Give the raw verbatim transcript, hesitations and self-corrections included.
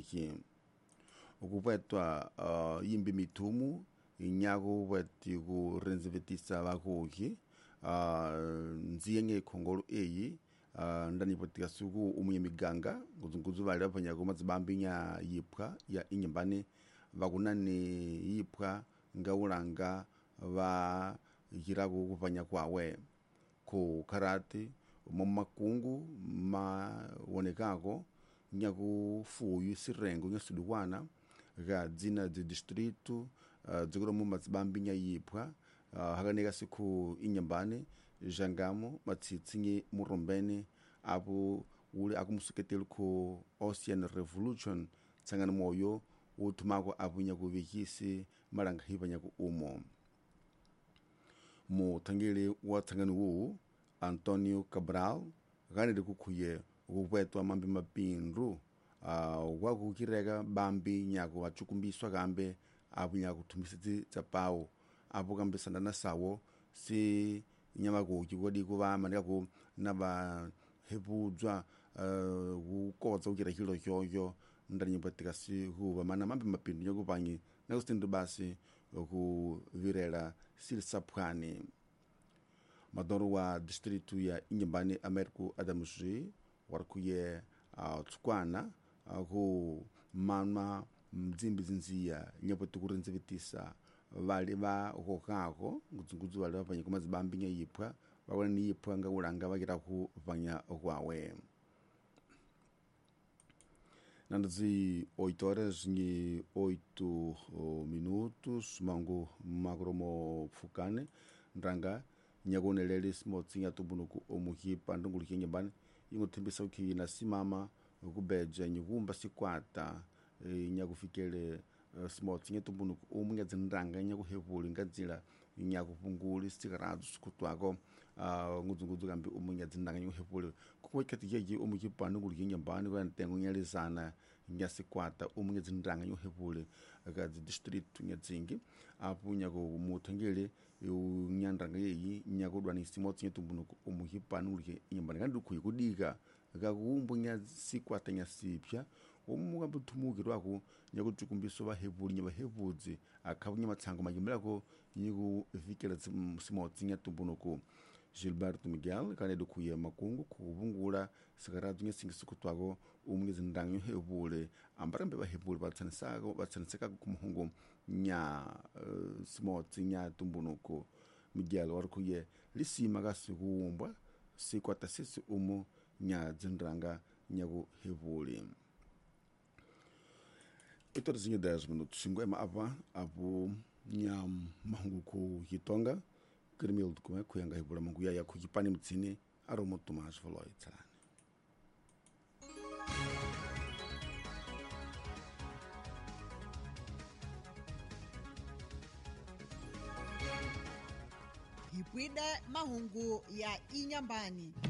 hiki ukupetwa uh, yimbi mitumu inyaku weti ku renzivitisa vakuki uh, nziyenge khongolo eyi uh, ndani potika suku umunye miganga nguzunguzu vali vapanyako mazibambinya yipwa ya inyambani vakunani yipwa ngaulanga va yiraku kupanya kwawe ku karati mumakungu mawonekako nyaku fuyu sirengo nyasuduwana ga dzina de distrito uh, dzikolo mu mazibambinya yipwa uh, hakaneka siku inyambani jangamo matsitsinyi murombeni apo ule akumusuketelu ku Ocean Revolution tsangana moyo utumako apo nyaku vikisi malanga hipa nyaku umo mu tangile wa tsangana wu Antonio Cabral ganele kukuye ukupetwa mambi mapindu uh, wakukireka bambi nyaku wachukumbiswa gambe apo nyaku tumisiti tsapao apo gambe sandana sawo si nyama kuki kodi kuva manika ku naba hebudzwa uh, kukodza ukira hilo hyoyo ndani nyipatika si huva mana mambi mapindu nyaku panyi nakustindu basi kuvirela sili sapwani madoro wa distritu ya inyambani Ameriku Adamsri warkuye uh, tsukwana uh, ku mama mdzimbi zinziya nyapo tukurenzevitisa vali va kokako nguzunguzu vali vapanya kumazibambinya yipwa vawana ni yipwa nga ulanga vakira ku vanya kwawe nandazi oito horas ni oito minutos mangu makromo pfukane ndanga nyakonelele simotsinga tubunuku omuhipa ndunguluke nyambani ingothimbisa ukhi na simama kubeja nyikumba sikwata e, nyakufikele uh, simotsinga tubunuku omunga dzindanga nyakuhevuli ngadzila nyakupunguli sikaradu sikutwako uh, nguzunguzu kambi omunga dzindanga nyakuhevuli kukwekati yeji omuhipa ndunguluke nyambani kwa ntengo nyalizana nyasikwata omunga dzindanga nyakuhevuli kadzi district nyadzingi apo nyako mutangele unyandanga yeyi nyakudwani simotsinga tubunuku omuhipa ndunguluke nyambani kandi kuyikudika gakumbunya sikwata nyasipya omuga butumukirwako nyakuchukumbiso bahevuli nyabahevudzi akabunya matsango majimbelako nyiku vikela simotsinga tubunuku Gilberto Miguel kandi dukuye makungu kubungula sikaratu nyasingisukutwako umwizi ndanyo hevule ambarambe bahevuli batsanisako batsanisaka kumuhungu nya uh, simotsi nya tumbunuku Miguel warkuye lisima kasikuumbwa sikwata sisi umu nya dzindanga nyaku hevuli ito zinho dez minutos cinquema apa apo nya mahungu ku hitonga Kirmil kuma kuyanga hevula mangu ya kujipani mtsini aromo Tomas Voloi tsarani hipwide mahungu ya inyambani